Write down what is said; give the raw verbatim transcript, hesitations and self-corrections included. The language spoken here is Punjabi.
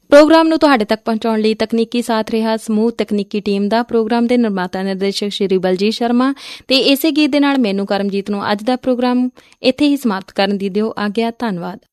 ਪ੍ਰੋਗਰਾਮ ਨੂੰ ਤੁਹਾਡੇ ਤੱਕ ਪਹੁੰਚਾਉਣ ਲਈ ਤਕਨੀਕੀ ਸਾਥ ਰਿਹਾ ਸਮੂਹ ਤਕਨੀਕੀ ਟੀਮ ਦਾ। ਪ੍ਰੋਗਰਾਮ ਦੇ ਨਿਰਮਾਤਾ ਨਿਰਦੇਸ਼ਕ ਸ਼੍ਰੀ ਬਲਜੀਤ ਸ਼ਰਮਾ ਤੇ ਇਸੇ ਗੀਤ ਦੇ ਨਾਲ ਮੈਨੂੰ ਕਰਮਜੀਤ ਨੂੰ ਅੱਜ ਦਾ ਪ੍ਰੋਗਰਾਮ ਇੱਥੇ ਹੀ ਸਮਾਪਤ ਕਰਨ ਦੀ ਦਿਓ ਆਗਿਆ। ਧੰਨਵਾਦ।